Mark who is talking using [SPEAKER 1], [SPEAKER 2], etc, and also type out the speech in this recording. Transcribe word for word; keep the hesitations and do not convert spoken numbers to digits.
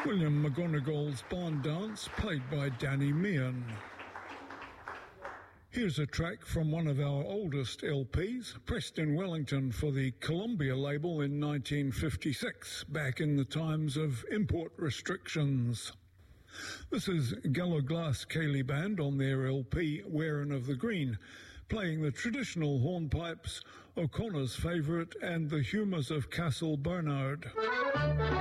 [SPEAKER 1] William McGonagall's Barn Dance, played by Danny Meehan. Here's a track from one of our oldest L Ps, pressed in Wellington for the Columbia label in nineteen fifty-six, back in the times of import restrictions. This is Gallowglass Ceilidh Band on their L P, Wearin' of the Green, playing the traditional hornpipes, O'Connor's favourite, and the humours of Castle Bernard.